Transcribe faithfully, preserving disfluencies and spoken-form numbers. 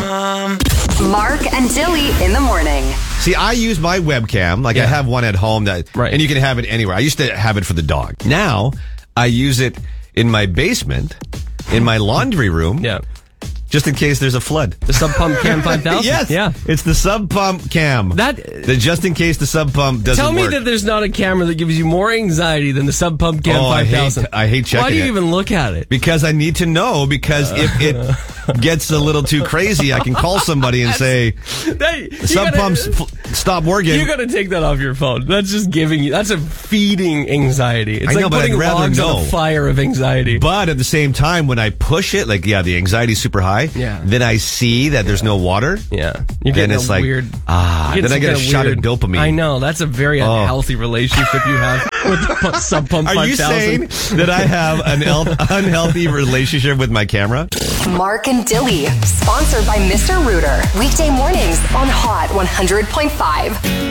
com. Mark and Dilly in the morning. See, I use my webcam. Like, Yeah. I have one at home that, Right. and you can have it anywhere. I used to have it for the dog. Now, I use it in my basement, in my laundry room. Yeah. Just in case there's a flood. The Sub Pump Cam five thousand? Yes. Yeah. It's the sub pump cam. That- the just in case the sub pump doesn't Tell me work. that there's not a camera that gives you more anxiety than the Sub Pump Cam Oh, I five thousand. hate- I hate checking Why do you it. even look at it? Because I need to know, because if it gets a little too crazy, I can call somebody and say, Hey, you sub gotta- pumps f- stop working. You gotta take that off your phone. That's just giving you, that's a feeding anxiety. It's I like know, but putting I'd rather logs on know. a fire of anxiety. But at the same time, when I push it, like, yeah, the anxiety's super high. Yeah. Then I see that there's no water. Yeah. You're Then getting it's a like, weird, ah, you then I some get a kinda shot weird- of dopamine. I know. That's a very Oh. unhealthy relationship you have with the pu- Sub Pump Are five you thousand. saying that I have an el- unhealthy relationship with my camera? Mark and Dilly, sponsored by Mister Rooter. Weekday mornings on Hot one hundred point five.